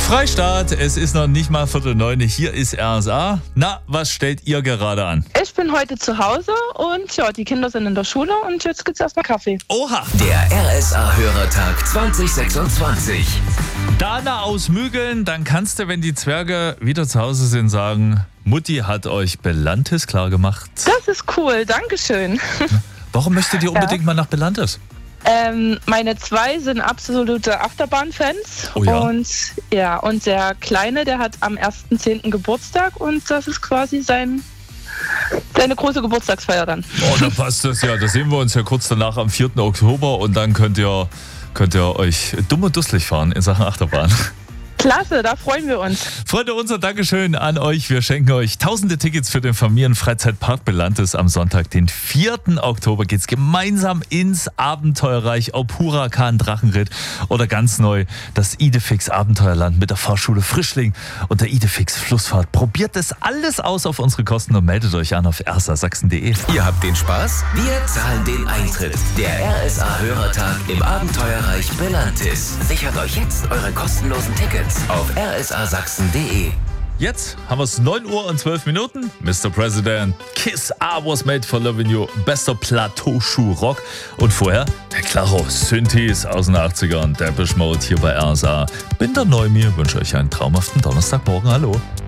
Freistaat, es ist noch nicht mal 8:45. Hier ist RSA. Na, was stellt ihr gerade an? Ich bin heute zu Hause und ja, die Kinder sind in der Schule und jetzt gibt's erstmal Kaffee. Oha! Der RSA-Hörertag 2026. Dana aus Mügeln, dann kannst du, wenn die Zwerge wieder zu Hause sind, sagen, Mutti hat euch Belantis klargemacht. Das ist cool, Dankeschön. Warum möchtet ihr unbedingt mal nach Belantis? Meine zwei sind absolute Achterbahn-Fans. Oh ja? Und der Kleine, der hat am 1.10. Geburtstag und das ist quasi seine große Geburtstagsfeier dann. Oh, da passt das ja. Da sehen wir uns ja kurz danach am 4. Oktober und dann könnt ihr euch dumm und dusselig fahren in Sachen Achterbahn. Klasse, da freuen wir uns. Freunde, unser Dankeschön an euch. Wir schenken euch tausende Tickets für den Familienfreizeitpark Belantis. Am Sonntag, den 4. Oktober, geht's gemeinsam ins Abenteuerreich, ob Huracan, Drachenritt oder ganz neu das Idefix Abenteuerland mit der Fahrschule Frischling und der Idefix Flussfahrt. Probiert das alles aus auf unsere Kosten und meldet euch an auf rsasachsen.de. Ihr habt den Spaß? Wir zahlen den Eintritt. Der RSA-Hörertag im Abenteuerreich Belantis. Sichert euch jetzt eure kostenlosen Tickets auf rsasachsen.de. Jetzt haben wir es 9:12 Uhr. Mr. President, Kiss I Was Made for Loving You, bester Plateauschuh-Rock. Und vorher der Claro Synthes aus den 80ern, Depeche Mode hier bei RSA. Bin der Neumir, wünsche euch einen traumhaften Donnerstagmorgen. Hallo.